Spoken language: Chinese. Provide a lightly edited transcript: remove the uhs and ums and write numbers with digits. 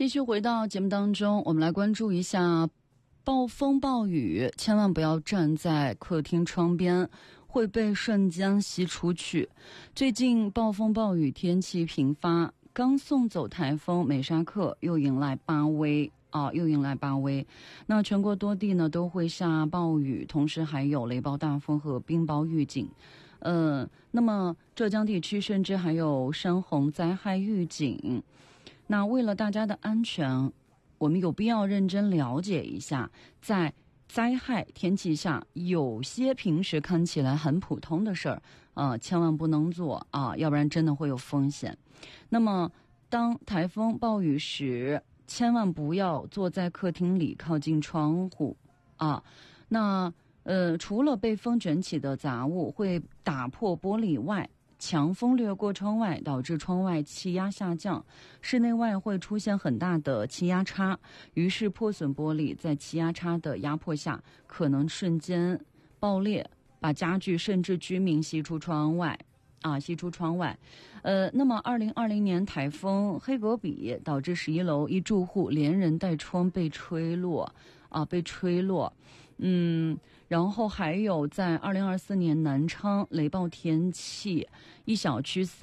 继续回到节目当中，我们来关注一下暴风暴雨，千万不要站在客厅窗边，会被瞬间吸出去。最近暴风暴雨天气频发，刚送走台风美沙克，又迎来巴威。那全国多地呢都会下暴雨，同时还有雷暴大风和冰雹预警。那么浙江地区甚至还有山洪灾害预警。那为了大家的安全，我们有必要认真了解一下，在灾害天气下，有些平时看起来很普通的事儿，千万不能做啊，要不然真的会有风险。那么当台风暴雨时，千万不要坐在客厅里靠近窗户啊。那除了被风卷起的杂物会打破玻璃外，强风掠过窗外，导致窗外气压下降，室内外会出现很大的气压差，于是破损玻璃在气压差的压迫下，可能瞬间爆裂，把家具甚至居民吸出窗外。那么2020年台风黑格比导致11楼一住户连人带窗被吹落。然后还有在2024年南昌雷暴天气，一小区